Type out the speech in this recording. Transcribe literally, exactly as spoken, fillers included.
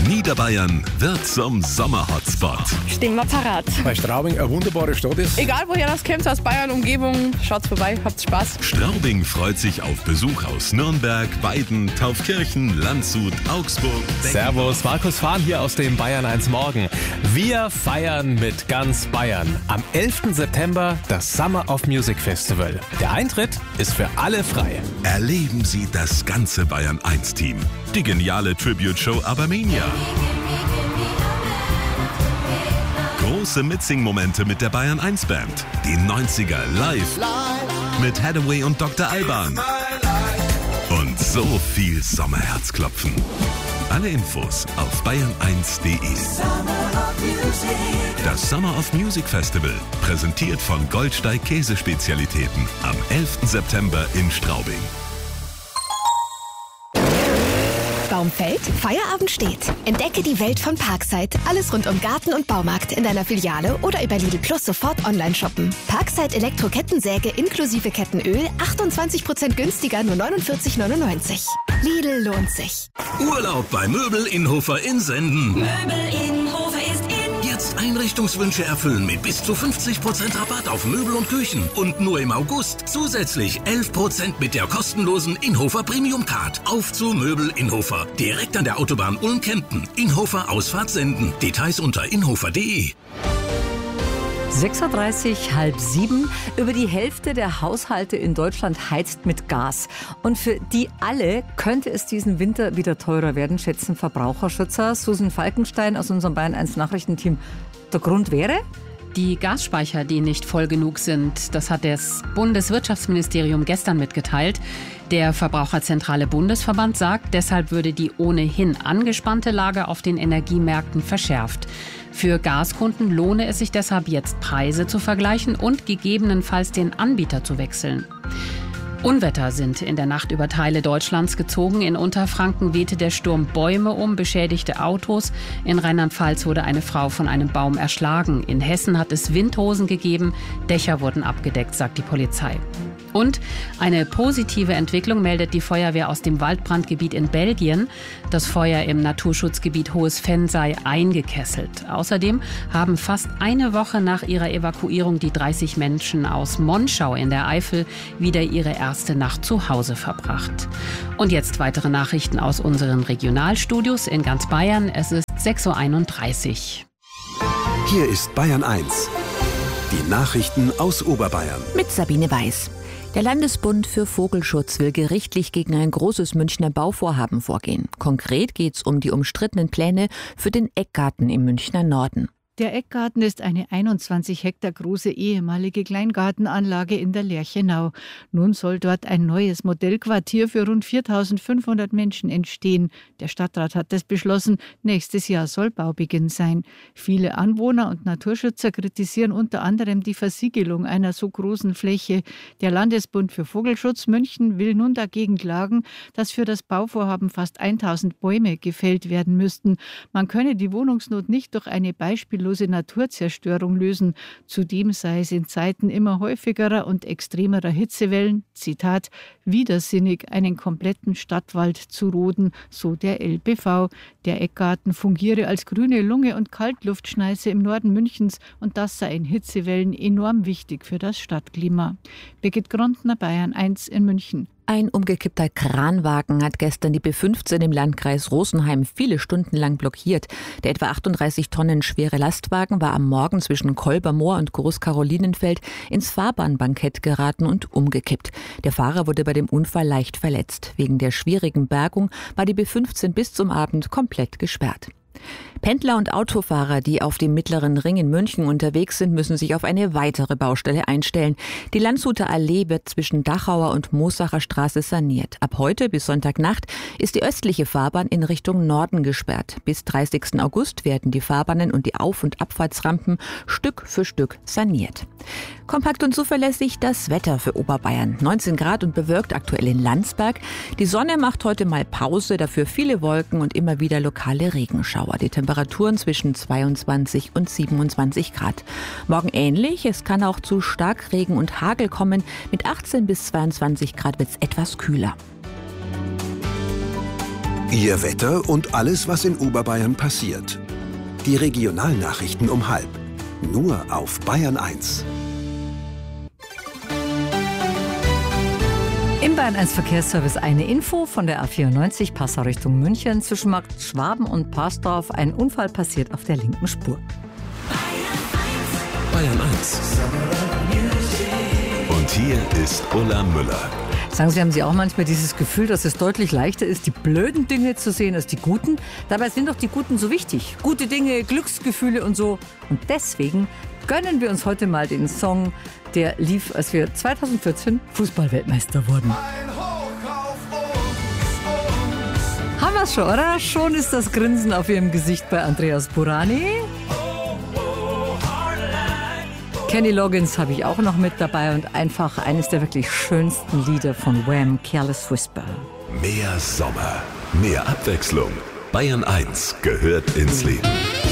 Niederbayern wird zum Sommer-Hotspot. Stehen wir parat. Weil Straubing eine wunderbare Stadt ist. Egal woher das kommt, aus Bayern, Umgebung, schaut's vorbei, habt Spaß. Straubing freut sich auf Besuch aus Nürnberg, Weiden, Taufkirchen, Landshut, Augsburg. Servus, Markus Fahn hier aus dem Bayern eins Morgen. Wir feiern mit ganz Bayern. Am elften September das Summer of Music Festival. Der Eintritt ist für alle frei. Erleben Sie das ganze Bayern eins Team. Die geniale Tribute-Show Abermania. Große Mitsing-Momente mit der Bayern eins Band. Die neunziger live mit Hathaway und Doktor Alban. Und so viel Sommerherzklopfen. Alle Infos auf bayern eins punkt de. Das Summer of Music Festival, präsentiert von Goldsteig Käsespezialitäten, am elften September in Straubing. Baum fällt, Feierabend steht. Entdecke die Welt von Parkside. Alles rund um Garten und Baumarkt in deiner Filiale oder über Lidl Plus sofort online shoppen. Parkside Elektro-Kettensäge inklusive Kettenöl, achtundzwanzig Prozent günstiger, nur neunundvierzig neunundneunzig. Lidl lohnt sich. Urlaub bei Möbel Inhofer in Senden. Möbel Inhofer ist in. Jetzt Einrichtungswünsche erfüllen mit bis zu fünfzig Prozent Rabatt auf Möbel und Küchen. Und nur im August zusätzlich elf Prozent mit der kostenlosen Inhofer Premium Card. Auf zu Möbel Inhofer. Direkt an der Autobahn Ulm-Kempten. Inhofer Ausfahrt Senden. Details unter inhofer punkt de. sechs Uhr dreißig, halb sieben. Über die Hälfte der Haushalte in Deutschland heizt mit Gas. Und für die alle könnte es diesen Winter wieder teurer werden, schätzen Verbraucherschützer. Susan Falkenstein aus unserem Bayern eins Nachrichtenteam. Der Grund wäre? Die Gasspeicher, die nicht voll genug sind, das hat das Bundeswirtschaftsministerium gestern mitgeteilt. Der Verbraucherzentrale Bundesverband sagt, deshalb würde die ohnehin angespannte Lage auf den Energiemärkten verschärft. Für Gaskunden lohne es sich deshalb jetzt, Preise zu vergleichen und gegebenenfalls den Anbieter zu wechseln. Unwetter sind in der Nacht über Teile Deutschlands gezogen. In Unterfranken wehte der Sturm Bäume um, beschädigte Autos. In Rheinland-Pfalz wurde eine Frau von einem Baum erschlagen. In Hessen hat es Windhosen gegeben. Dächer wurden abgedeckt, sagt die Polizei. Und eine positive Entwicklung meldet die Feuerwehr aus dem Waldbrandgebiet in Belgien. Das Feuer im Naturschutzgebiet Hohes Venn sei eingekesselt. Außerdem haben fast eine Woche nach ihrer Evakuierung die dreißig Menschen aus Monschau in der Eifel wieder ihre erste Nacht zu Hause verbracht. Und jetzt weitere Nachrichten aus unseren Regionalstudios in ganz Bayern. Es ist sechs Uhr einunddreißig. Hier ist Bayern eins. Die Nachrichten aus Oberbayern. Mit Sabine Weiß. Der Landesbund für Vogelschutz will gerichtlich gegen ein großes Münchner Bauvorhaben vorgehen. Konkret geht es um die umstrittenen Pläne für den Eckgarten im Münchner Norden. Der Eckgarten ist eine einundzwanzig Hektar große ehemalige Kleingartenanlage in der Lerchenau. Nun soll dort ein neues Modellquartier für rund viertausendfünfhundert Menschen entstehen. Der Stadtrat hat das beschlossen. Nächstes Jahr soll Baubeginn sein. Viele Anwohner und Naturschützer kritisieren unter anderem die Versiegelung einer so großen Fläche. Der Landesbund für Vogelschutz München will nun dagegen klagen, dass für das Bauvorhaben fast tausend Bäume gefällt werden müssten. Man könne die Wohnungsnot nicht durch eine beispiellose Naturzerstörung lösen. Zudem sei es in Zeiten immer häufigerer und extremerer Hitzewellen, Zitat, widersinnig, einen kompletten Stadtwald zu roden, so der L B V. Der Eckgarten fungiere als grüne Lunge und Kaltluftschneise im Norden Münchens und das sei in Hitzewellen enorm wichtig für das Stadtklima. Birgit Grontner, Bayern eins in München. Ein umgekippter Kranwagen hat gestern die B fünfzehn im Landkreis Rosenheim viele Stunden lang blockiert. Der etwa achtunddreißig Tonnen schwere Lastwagen war am Morgen zwischen Kolbermoor und Großkarolinenfeld ins Fahrbahnbankett geraten und umgekippt. Der Fahrer wurde bei dem Unfall leicht verletzt. Wegen der schwierigen Bergung war die B fünfzehn bis zum Abend komplett gesperrt. Pendler und Autofahrer, die auf dem Mittleren Ring in München unterwegs sind, müssen sich auf eine weitere Baustelle einstellen. Die Landshuter Allee wird zwischen Dachauer und Moosacher Straße saniert. Ab heute bis Sonntagnacht ist die östliche Fahrbahn in Richtung Norden gesperrt. Bis dreißigsten August werden die Fahrbahnen und die Auf- und Abfahrtsrampen Stück für Stück saniert. Kompakt und zuverlässig das Wetter für Oberbayern. neunzehn Grad und bewölkt aktuell in Landsberg. Die Sonne macht heute mal Pause, dafür viele Wolken und immer wieder lokale Regenschauer. Die Temperaturen zwischen zweiundzwanzig und siebenundzwanzig Grad. Morgen ähnlich, es kann auch zu Starkregen und Hagel kommen. Mit achtzehn bis zweiundzwanzig Grad wird es etwas kühler. Ihr Wetter und alles, was in Oberbayern passiert. Die Regionalnachrichten um halb. Nur auf Bayern eins. Im Bayern eins Verkehrsservice eine Info von der A vierundneunzig Passau Richtung München. Zwischen Markt Schwaben und Parsdorf ein Unfall passiert auf der linken Spur. Bayern eins. Und hier ist Ulla Müller. Sagen Sie, haben Sie auch manchmal dieses Gefühl, dass es deutlich leichter ist, die blöden Dinge zu sehen als die guten? Dabei sind doch die guten so wichtig. Gute Dinge, Glücksgefühle und so. Und deswegen gönnen wir uns heute mal den Song, der lief, als wir zweitausendvierzehn Fußballweltmeister wurden. Haben wir es schon, oder? Schon ist das Grinsen auf Ihrem Gesicht bei Andreas Burani. Kenny Loggins habe ich auch noch mit dabei und einfach eines der wirklich schönsten Lieder von Wham, Careless Whisper. Mehr Sommer, mehr Abwechslung. Bayern eins gehört ins Leben.